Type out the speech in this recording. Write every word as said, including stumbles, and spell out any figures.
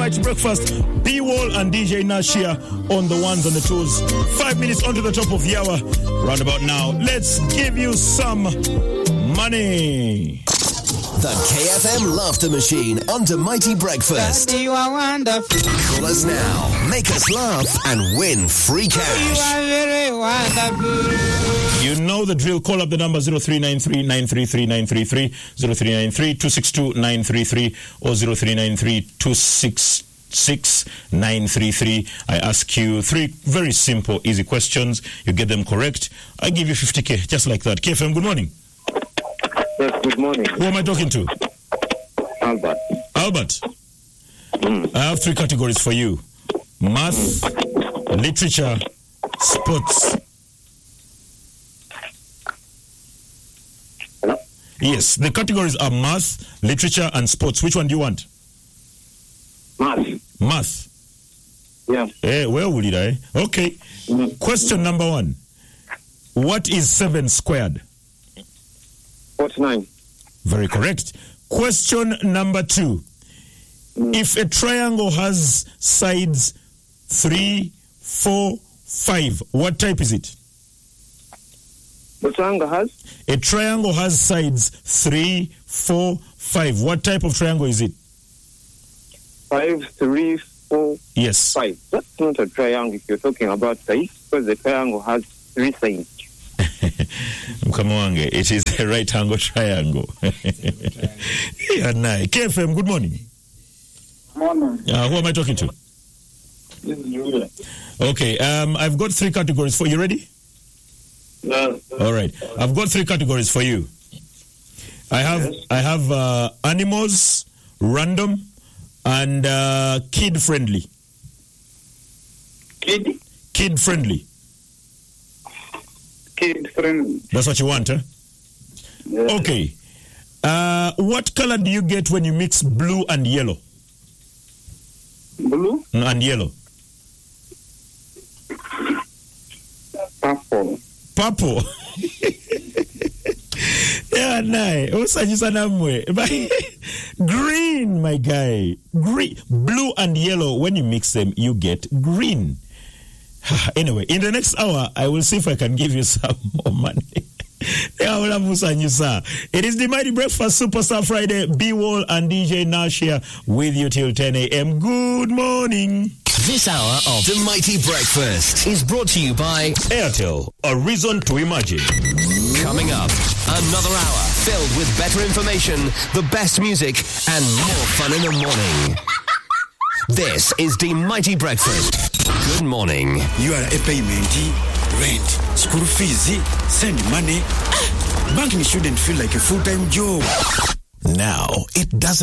Mighty Breakfast. B-Wall and D J Nash here on the ones and the twos. Five minutes onto the top of the hour. Round about now, let's give you some money. The K F M Laughter Machine on the Mighty Breakfast. You are wonderful. Call us now, make us laugh, and win free cash. You are very wonderful. You know the drill. Call up the number zero three nine three, nine three three, nine three three, zero three nine three, two six two, nine three three, or zero three nine three, two six six, nine three three. I ask you three very simple, easy questions. You get them correct, I give you fifty K, just like that. K F M, good morning. Yes, good morning. Who am I talking to? Albert. Albert. Mm. I have three categories for you. Math, literature, sports. Hello? Yes, the categories are math, literature, and sports. Which one do you want? Math. Math. Yeah. Eh, where will it I? Okay. Mm. Question number one. What is seven squared? forty-nine. Very correct. Question number two. Mm. If a triangle has sides three, four, five, what type is it? The triangle has? A triangle has sides three, four, five. What type of triangle is it? Five, three, four, Yes. five. That's not a triangle if you're talking about size, because the triangle has three sides. Mkamuange, it is a right angle triangle. Yeah, nice. K F M, good morning. Morning. Uh, who am I talking to? This is Julia. Okay, um, I've got three categories for you. Ready? Yes. All right. I've got three categories for you. I have Yes. I have uh, animals, random, and uh, kid friendly. Kid? Kid friendly. Kid friendly. That's what you want, huh? Yes. Okay. Uh, what color do you get when you mix blue and yellow? Blue? And yellow. Purple. Purple. Yeah, nice. Green, my guy. Green, blue and yellow. When you mix them, you get green. Anyway, in the next hour, I will see if I can give you some more money. It is the Mighty Breakfast Superstar Friday. B-Wall and D J Nash here with you till ten a.m. Good morning. This hour of the Mighty Breakfast is brought to you by Airtel, a reason to imagine. Coming up, another hour filled with better information, the best music, and more fun in the morning. This is the Mighty Breakfast. Good morning. You are a payment, rent, school fees, send money. Banking shouldn't feel like a full-time job. Now, it doesn't